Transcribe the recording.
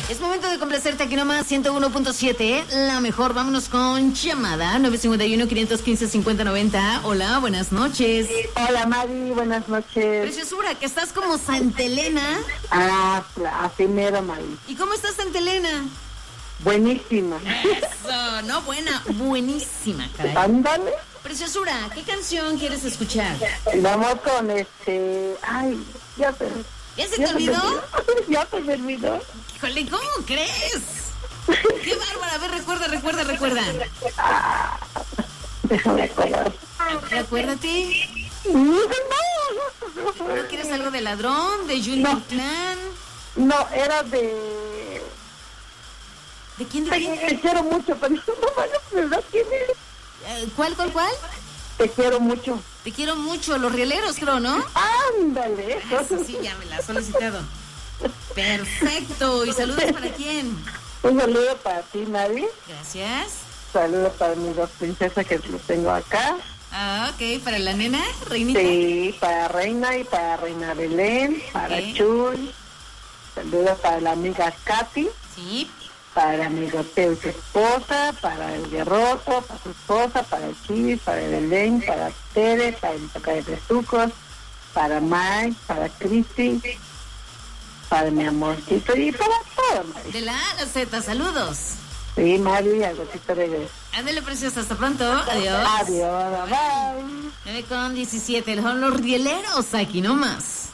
Es momento de complacerte aquí nomás, 101.7, la mejor. Vámonos con llamada 951-515-5090. Hola, buenas noches. Hola, Mari, buenas noches. Preciosura, que estás como Santa Elena. Así mero, Mari. ¿Y cómo estás, Santa Elena? Buenísima. Eso, no buena, buenísima, caray. Ándale. Preciosura, ¿qué canción quieres escuchar? Vamos con Ay, ya se... ¿Ya se te olvidó? Ya se me olvidó. Híjole, ¿cómo crees? ¡Qué bárbara! A ver, recuerda. Déjame acordar. Recuérdate. No. ¿No quieres algo de Ladrón, de Junior Clan? No, era de... ¿De quién? Te quiero mucho, pero no me acuerdo quién es. ¿Cuál? Te quiero mucho. Te quiero mucho, Los Rieleros, creo, ¿no? Ándale. Eso sí, ya me la has solicitado. Perfecto. ¿Y saludos para quién? Un saludo para ti, Mari. Gracias. Saludos para mis dos princesas que los tengo acá. Ok. ¿Para la nena, Reinita? Sí, para Reina y para Reina Belén, para Chuy. Saludos para la amiga Katy. Sí. Para mi Teo y su esposa, para el Guerroso, para su esposa, para el Chis, para el Belén, para Tere, para el Toca de Besucos, para Mike, para Cristi, para mi amorcito y para todo, Mari. De la A a la Z, saludos. Sí, Mari, al ratito regreso. Ándale, preciosa, hasta pronto. Adiós. Adiós, bye. 9:17, son Los Rieleros, aquí nomás.